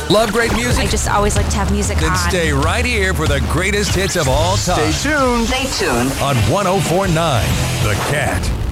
Love great music? I just always like to have music Then on. stay right here for the greatest hits of all time. Stay tuned. On 104.9 The Cat.